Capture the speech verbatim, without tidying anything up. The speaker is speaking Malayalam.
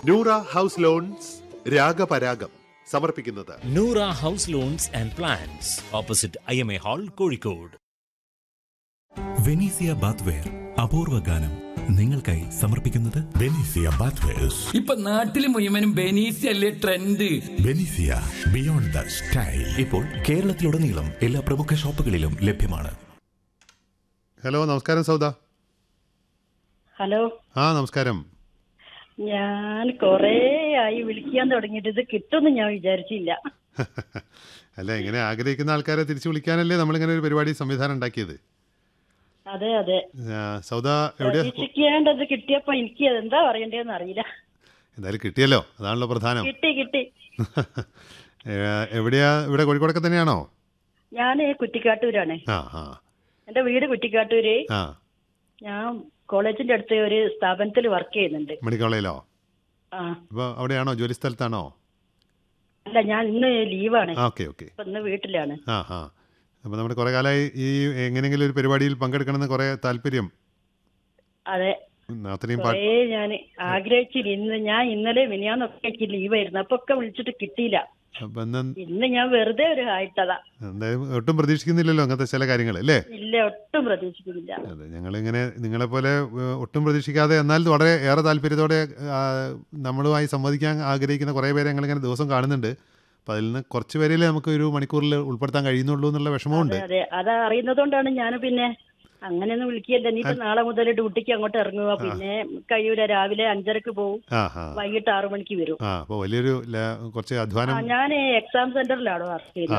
നൂറ ഹൗസ് ലോൺസ് രാഗപരാഗം സമർപ്പിക്കുന്നത് Noora house loans and plans, opposite I M A hall, Kozhikode. Venezia bathware അപൂർവ ഗാനം നിങ്ങൾക്കായി സമർപ്പിക്കുന്നത് ബെനീസിയ ബാത്ത്വെയർസ്. ഇപ്പൊ നാട്ടില് മുഴുവനും ബെനീസിയ അല്ലേ ട്രെൻഡ്. ബെനീസിയ ബിയോണ്ട് ദ സ്റ്റൈൽ ഇപ്പോൾ കേരളത്തിലുടനീളം എല്ലാ പ്രമുഖ ഷോപ്പുകളിലും ലഭ്യമാണ്. ഹലോ, നമസ്കാരം സൗദ. ഹലോ. ആ നമസ്കാരം. ഞാൻ കൊറേ ആയി വിളിക്കാൻ തുടങ്ങിയിട്ട് ഇത് കിട്ടുമെന്ന് ഞാൻ വിചാരിച്ചില്ല. അല്ല, ഇങ്ങനെ ആഗ്രഹിക്കുന്ന ആൾക്കാരെ തിരിച്ചു വിളിക്കാനല്ലേ നമ്മളിങ്ങനെ ഒരു പരിപാടി സംവിധാനം ഉണ്ടാക്കിയത്. അതെ അതെ, സൗദ എവിടെയാ? പ്രതീക്ഷിക്കേണ്ടത് കിട്ടിയപ്പോ എനിക്ക് എന്താ പറയണ്ടേന്ന് അറിയില്ല. എന്തായാലും കിട്ടിയല്ലോ, അതാണല്ലോ പ്രധാനം. കിട്ടി കിട്ടി. എവിടെയാ? ഇവിടെ കോഴിക്കോടൊക്കെ തന്നെയാണോ? ഞാൻ കുറ്റിക്കാട്ടൂരാണ്. ആ ആ എന്റെ വീട് കുറ്റിക്കാട്ടൂര്. ആ ഞാൻ കോളേജിന്റെ അടുത്ത് ഒരു സ്ഥാപനത്തിൽ വർക്ക് ചെയ്യുന്നുണ്ട്. മെഡിക്കൽ കോളേജിലോ? ആ. അപ്പൊ അവിടെയാണോ? ജോലി സ്ഥലത്താണോ? അല്ല, ഞാൻ ഇന്ന് ലീവാണ്. Okay okay. ഇപ്പൊ ഇന്ന് വീട്ടിലാണ്. ആ ആ അപ്പൊ നമ്മുടെ കുറെ കാലമായി ഈ എങ്ങനെയെങ്കിലും ഒരു പരിപാടിയിൽ പങ്കെടുക്കണമെന്ന് കുറെ താല്പര്യം. അതെ, അത്രയും കൊറേ ഞാൻ ആഗ്രഹിച്ചില്ല. ഇന്ന് ഞാൻ ഇന്നലെ മിനിയാന്നൊക്കെ എനിക്ക് ലീവായിരുന്നു, അപ്പൊ ഒക്കെ വിളിച്ചിട്ട് കിട്ടിയില്ല. ഇന്ന് ഞാൻ വെറുതെ ഒരു ആയിട്ടതാ. എന്തായാലും ഒട്ടും പ്രതീക്ഷിക്കുന്നില്ലല്ലോ അങ്ങനത്തെ ചില കാര്യങ്ങൾ അല്ലേ? ഇല്ല, ഒട്ടും പ്രതീക്ഷിക്കുന്നില്ല. അതെ, ഞങ്ങളിങ്ങനെ നിങ്ങളെ പോലെ ഒട്ടും പ്രതീക്ഷിക്കാതെ എന്നാൽ വളരെ ഏറെ താല്പര്യത്തോടെ നമ്മളുമായി സംവദിക്കാൻ ആഗ്രഹിക്കുന്ന കുറേ പേരെ ഞങ്ങളിങ്ങനെ ദിവസം കാണുന്നുണ്ട്. അപ്പം അതിൽ നിന്ന് കുറച്ച് പേരിൽ നമുക്ക് ഒരു മണിക്കൂറിൽ ഉൾപ്പെടുത്താൻ കഴിയുന്നുള്ളൂ എന്നുള്ള വിഷമമുണ്ട്. അതെ, അത് അറിയുന്നതുകൊണ്ടാണ് ഞാൻ പിന്നെ അങ്ങനെയൊന്നും വിളിക്കില്ല. ഇനിയിപ്പോ നാളെ മുതൽ ഡ്യൂട്ടിക്ക് അങ്ങോട്ട് ഇറങ്ങുക. പിന്നെ കഴിയൂല, രാവിലെ അഞ്ചരക്ക് പോകും, വൈകിട്ട് ആറു മണിക്ക് വരും. ആ, അപ്പൊ വലിയൊരു കുറച്ച് അധ്വാനം. ഞാൻ എക്സാം സെന്ററിലാണോ വർക്ക് ചെയ്യുന്നത്.